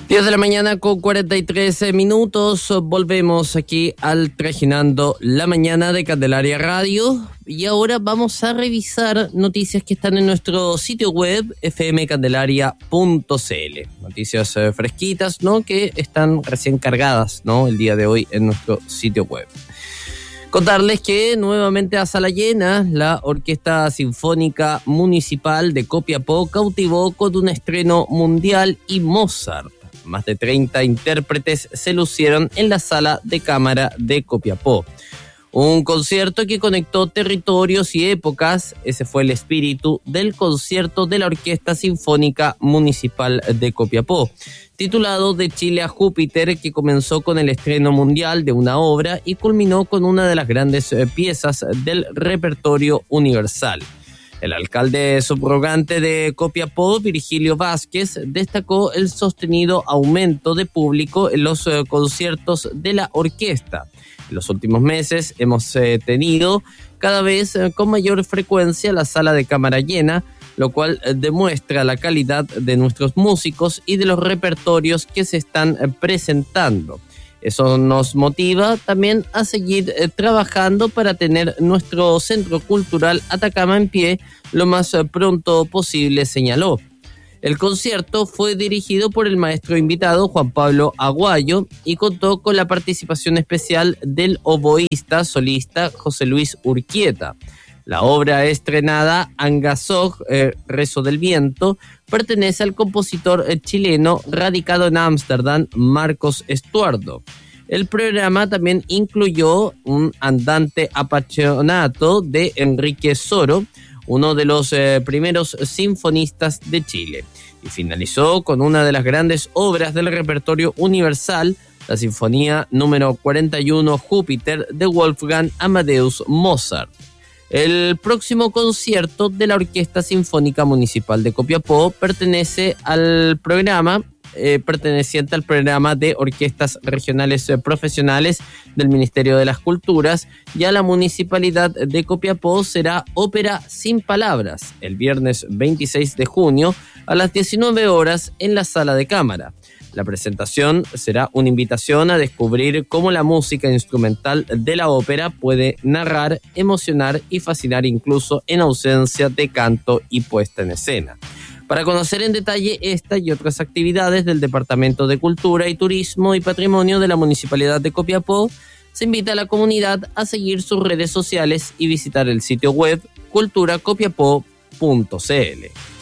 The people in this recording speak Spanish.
10 de la mañana con 43 minutos. Volvemos aquí al Trajinando la Mañana de Candelaria Radio. Y ahora vamos a revisar noticias que están en nuestro sitio web fmcandelaria.cl. Noticias fresquitas, ¿no? Que están recién cargadas, ¿no? El día de hoy en nuestro sitio web. Contarles que nuevamente a sala llena, la Orquesta Sinfónica Municipal de Copiapó cautivó con un estreno mundial y Mozart. Más de 30 intérpretes se lucieron en la Sala de Cámara de Copiapó. Un concierto que conectó territorios y épocas. Ese fue el espíritu del concierto de la Orquesta Sinfónica Municipal de Copiapó, titulado De Chile a Júpiter, que comenzó con el estreno mundial de una obra y culminó con una de las grandes piezas del repertorio universal. El alcalde subrogante de Copiapó, Virgilio Vázquez, destacó el sostenido aumento de público en los conciertos de la orquesta. En los últimos meses hemos tenido cada vez con mayor frecuencia la sala de cámara llena, lo cual demuestra la calidad de nuestros músicos y de los repertorios que se están presentando. Eso nos motiva también a seguir trabajando para tener nuestro Centro Cultural Atacama en pie lo más pronto posible, señaló. El concierto fue dirigido por el maestro invitado Juan Pablo Aguayo y contó con la participación especial del oboísta solista José Luis Urquieta. La obra estrenada, Angasog, Rezo del Viento, pertenece al compositor chileno radicado en Ámsterdam, Marcos Estuardo. El programa también incluyó un andante apasionato de Enrique Soro, uno de los primeros sinfonistas de Chile, y finalizó con una de las grandes obras del repertorio universal, la Sinfonía número 41 Júpiter de Wolfgang Amadeus Mozart. El próximo concierto de la Orquesta Sinfónica Municipal de Copiapó perteneciente al programa de orquestas regionales profesionales del Ministerio de las Culturas. Ya la Municipalidad de Copiapó será Ópera Sin Palabras el viernes 26 de junio a las 19 horas en la Sala de Cámara. La presentación será una invitación a descubrir cómo la música instrumental de la ópera puede narrar, emocionar y fascinar incluso en ausencia de canto y puesta en escena. Para conocer en detalle esta y otras actividades del Departamento de Cultura y Turismo y Patrimonio de la Municipalidad de Copiapó, se invita a la comunidad a seguir sus redes sociales y visitar el sitio web culturacopiapó.cl.